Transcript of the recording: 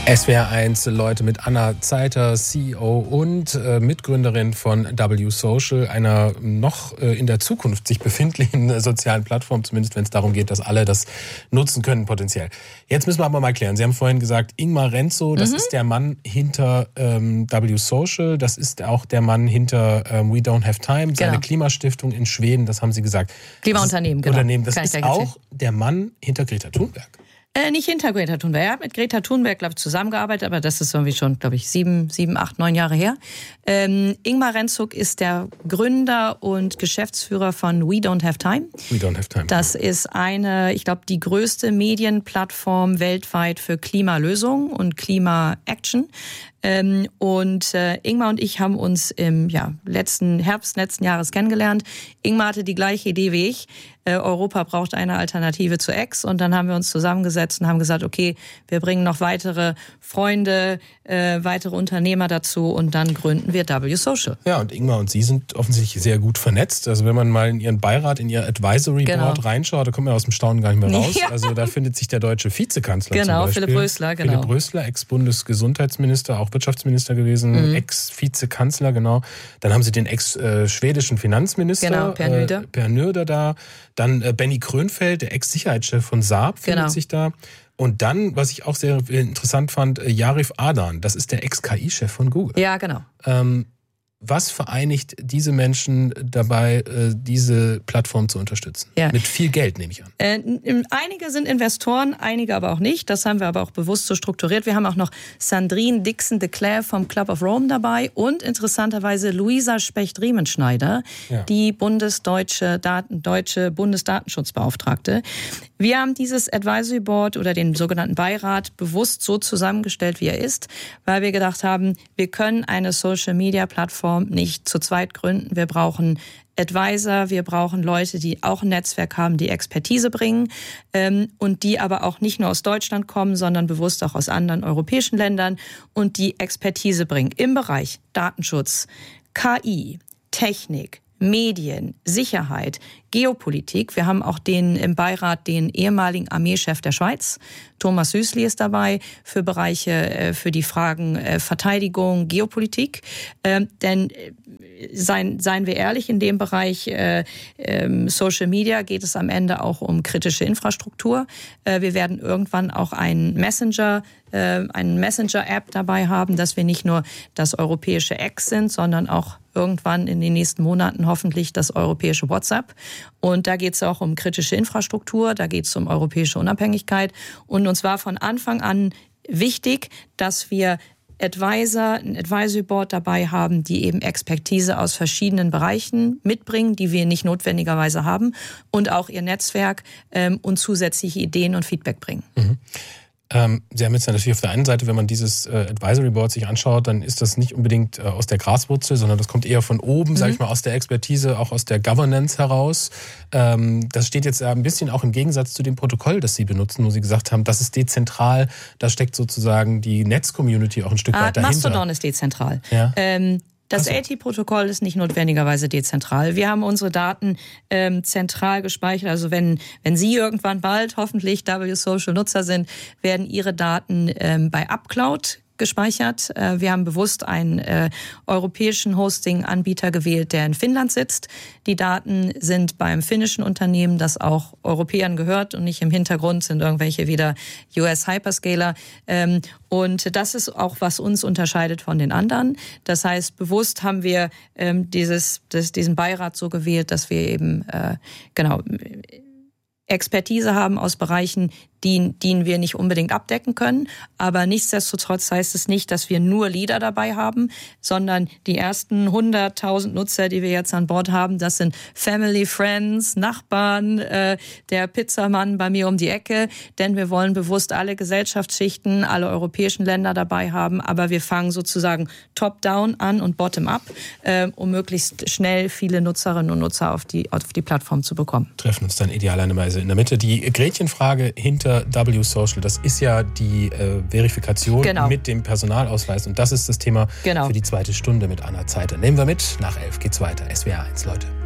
SWR1 Leute mit Anna Zeiter, CEO und Mitgründerin von W Social, einer noch in der Zukunft sich befindlichen sozialen Plattform, zumindest wenn es darum geht, dass alle das nutzen können potenziell. Jetzt müssen wir aber mal klären. Sie haben vorhin gesagt, Ingmar Renzo, das ist der Mann hinter W Social, das ist auch der Mann hinter We Don't Have Time, seine Klimastiftung in Schweden, das haben Sie gesagt. Klimaunternehmen, Das ist auch der Mann hinter Greta Thunberg. Nicht hinter Greta Thunberg. Er hat mit Greta Thunberg, glaube ich, zusammengearbeitet, aber das ist irgendwie schon, glaube ich, 7, 8, 9 Jahre her. Ingmar Renzo ist der Gründer und Geschäftsführer von We Don't Have Time. We Don't Have Time. Das ist ich glaube, die größte Medienplattform weltweit für Klimalösungen und Klima-Action. Und Ingmar und ich haben uns im Herbst letzten Jahres kennengelernt. Ingmar hatte die gleiche Idee wie ich. Europa braucht eine Alternative zu X. Und dann haben wir uns zusammengesetzt und haben gesagt, okay, wir bringen noch weitere Freunde, weitere Unternehmer dazu und dann gründen wir W Social. Ja, und Ingmar und Sie sind offensichtlich sehr gut vernetzt. Also wenn man mal in Ihren Beirat, in Ihr Advisory Board reinschaut, da kommt man aus dem Staunen gar nicht mehr raus. Ja. Also da findet sich der deutsche Vizekanzler zum Beispiel. Philipp Rösler, Philipp Rösler, Ex-Bundesgesundheitsminister, auch Wirtschaftsminister gewesen, Ex-Vizekanzler, genau. Dann haben Sie den ex-schwedischen Finanzminister, Per Nürder da. Dann Benny Krönfeld, der Ex-Sicherheitschef von Saab, findet sich da. Und dann, was ich auch sehr interessant fand, Yarif Adan, das ist der Ex-KI-Chef von Google. Ja, genau. Was vereinigt diese Menschen dabei, diese Plattform zu unterstützen? Ja. Mit viel Geld, nehme ich an. Einige sind Investoren, einige aber auch nicht. Das haben wir aber auch bewusst so strukturiert. Wir haben auch noch Sandrine Dixon de Clare vom Club of Rome dabei und interessanterweise Luisa Specht-Riemenschneider, die deutsche Bundesdatenschutzbeauftragte. Wir haben dieses Advisory Board oder den sogenannten Beirat bewusst so zusammengestellt, wie er ist, weil wir gedacht haben, wir können eine Social-Media-Plattform nicht zu zweit gründen. Wir brauchen Advisor, wir brauchen Leute, die auch ein Netzwerk haben, die Expertise bringen und die aber auch nicht nur aus Deutschland kommen, sondern bewusst auch aus anderen europäischen Ländern und die Expertise bringen im Bereich Datenschutz, KI, Technik, Medien, Sicherheit, Geopolitik. Wir haben auch im Beirat den ehemaligen Armeechef der Schweiz, Thomas Süßli ist dabei, für Bereiche, für die Fragen Verteidigung, Geopolitik. Denn seien wir ehrlich, in dem Bereich Social Media geht es am Ende auch um kritische Infrastruktur. Wir werden irgendwann auch eine Messenger-App dabei haben, dass wir nicht nur das europäische X sind, sondern auch irgendwann in den nächsten Monaten hoffentlich das europäische WhatsApp. Und da geht es auch um kritische Infrastruktur, da geht es um europäische Unabhängigkeit. Und uns war von Anfang an wichtig, dass wir ein Advisory Board dabei haben, die eben Expertise aus verschiedenen Bereichen mitbringen, die wir nicht notwendigerweise haben und auch ihr Netzwerk und zusätzliche Ideen und Feedback bringen. Mhm. Sie haben jetzt natürlich auf der einen Seite, wenn man dieses Advisory Board sich anschaut, dann ist das nicht unbedingt aus der Graswurzel, sondern das kommt eher von oben, sage ich mal, aus der Expertise, auch aus der Governance heraus. Das steht jetzt ein bisschen auch im Gegensatz zu dem Protokoll, das Sie benutzen, wo Sie gesagt haben, das ist dezentral, da steckt sozusagen die Netz-Community auch ein Stück weit dahinter. Mastodon ist dezentral. Ja. Das AT-Protokoll ist nicht notwendigerweise dezentral. Wir haben unsere Daten zentral gespeichert. Also wenn Sie irgendwann bald hoffentlich W Social Nutzer sind, werden Ihre Daten bei UpCloud gespeichert. Wir haben bewusst einen europäischen Hosting-Anbieter gewählt, der in Finnland sitzt. Die Daten sind beim finnischen Unternehmen, das auch Europäern gehört und nicht im Hintergrund sind irgendwelche wieder US-Hyperscaler. Und das ist auch, was uns unterscheidet von den anderen. Das heißt, bewusst haben wir diesen Beirat so gewählt, dass wir eben Expertise haben aus Bereichen, die wir nicht unbedingt abdecken können. Aber nichtsdestotrotz heißt es nicht, dass wir nur Leader dabei haben, sondern die ersten 100.000 Nutzer, die wir jetzt an Bord haben, das sind Family, Friends, Nachbarn, der Pizzamann bei mir um die Ecke. Denn wir wollen bewusst alle Gesellschaftsschichten, alle europäischen Länder dabei haben. Aber wir fangen sozusagen top-down an und bottom-up, um möglichst schnell viele Nutzerinnen und Nutzer auf die Plattform zu bekommen. Treffen uns dann idealerweise in der Mitte. Die Gretchenfrage hinter W Social, das ist ja die Verifikation mit dem Personalausweis und das ist das Thema für die zweite Stunde mit Anna Zeiter. Nehmen wir mit, nach 11 geht's weiter. SWR1, Leute.